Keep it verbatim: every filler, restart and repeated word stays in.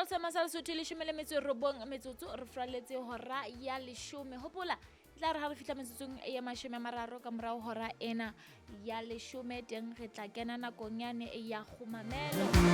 sa masala Sotho le shumele metso robong metsotso re fraletse hora ya leshome hopola tla re ha re fihla metsotsong ya mashome a mararo ka morao hora ena ya leshome teng re tla kena nakong yane ya khumamelo.